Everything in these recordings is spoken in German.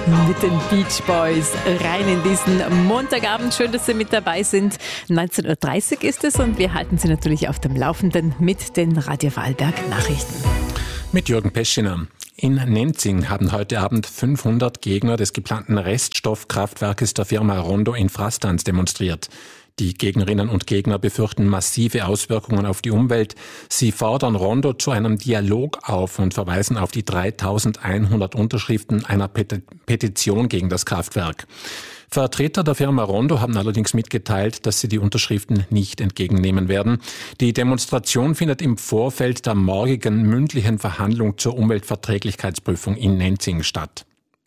mit den Beach Boys rein in diesen Montagabend. Schön, dass Sie mit dabei sind. 19.30 Uhr ist es und wir halten Sie natürlich auf dem Laufenden mit den Radio Vorarlberg Nachrichten. Mit Jürgen Peschiner. In Nenzing haben heute Abend 500 Gegner des geplanten Reststoffkraftwerkes der Firma Rondo in Frastanz demonstriert. Die Gegnerinnen und Gegner befürchten massive Auswirkungen auf die Umwelt. Sie fordern Rondo zu einem Dialog auf und verweisen auf die 3100 Unterschriften einer Petition gegen das Kraftwerk. Vertreter der Firma Rondo haben allerdings mitgeteilt, dass sie die Unterschriften nicht entgegennehmen werden. Die Demonstration findet im Vorfeld der morgigen mündlichen Verhandlung zur Umweltverträglichkeitsprüfung in Nenzing statt.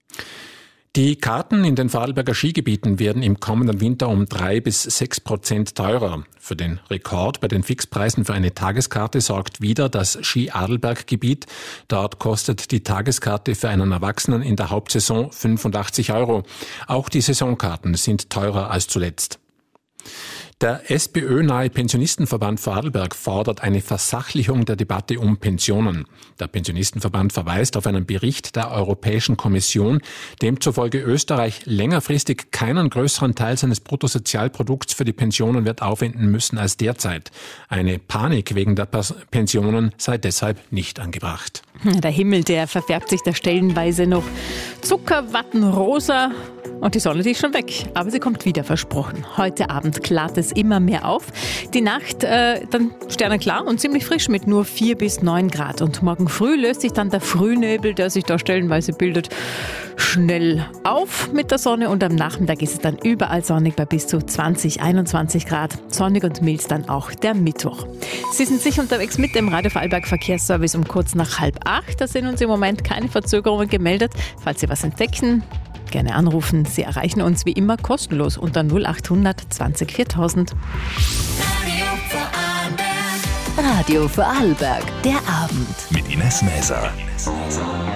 Die Karten in den Vorarlberger Skigebieten werden im kommenden Winter um 3-6% teurer. Für den Rekord bei den Fixpreisen für eine Tageskarte sorgt wieder das Ski-Adelberg-Gebiet. Dort kostet die Tageskarte für einen Erwachsenen in der Hauptsaison 85 €. Auch die Saisonkarten sind teurer als zuletzt. Der SPÖ-nahe Pensionistenverband Vorarlberg fordert eine Versachlichung der Debatte um Pensionen. Der Pensionistenverband verweist auf einen Bericht der Europäischen Kommission, demzufolge Österreich längerfristig keinen größeren Teil seines Bruttosozialprodukts für die Pensionen wird aufwenden müssen als derzeit. Eine Panik wegen der Pensionen sei deshalb nicht angebracht. Der Himmel, der verfärbt sich da stellenweise noch zuckerwattenrosa. Und die Sonne, die ist schon weg, aber sie kommt wieder, versprochen. Heute Abend klart es immer mehr auf. Die Nacht dann sternenklar und ziemlich frisch mit nur 4 bis 9 Grad. Und morgen früh löst sich dann der Frühnebel, der sich da stellenweise bildet, schnell auf mit der Sonne. Und am Nachmittag ist es dann überall sonnig bei bis zu 20, 21 Grad. Sonnig und mild dann auch der Mittwoch. Sie sind sicher unterwegs mit dem Radio Vorarlberg Verkehrsservice um kurz nach 7:30. Da sind uns im Moment keine Verzögerungen gemeldet. Falls Sie was entdecken, gerne anrufen. Sie erreichen uns wie immer kostenlos unter 0800 20 4000. Radio Vorarlberg, der Abend. Mit Ines Mäser.